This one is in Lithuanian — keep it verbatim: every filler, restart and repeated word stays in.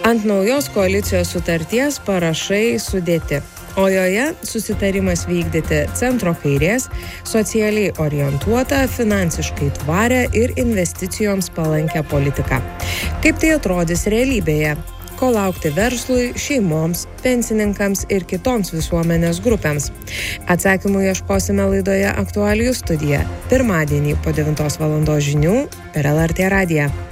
Ant naujos koalicijos sutarties parašai sudėti, o joje susitarimas vykdyti centro kairės, socialiai orientuotą, finansiškai tvarę ir investicijoms palankę politiką. Kaip tai atrodys realybėje? Ko laukti verslui, šeimoms, pensininkams ir kitoms visuomenės grupėms? Atsakymų ieškosime laidoje Aktualijų studija. Pirmadienį po devintos valandos žinių per L R T radiją.